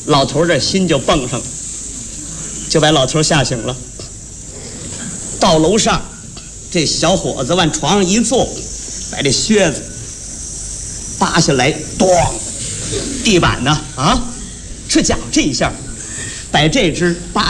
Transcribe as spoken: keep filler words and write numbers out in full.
老头这心就蹦上了，就把老头吓醒了。到楼上，这小伙子往床上一坐，把这靴子扒下来，咚，地板呢啊，这家伙这一下，把这只扒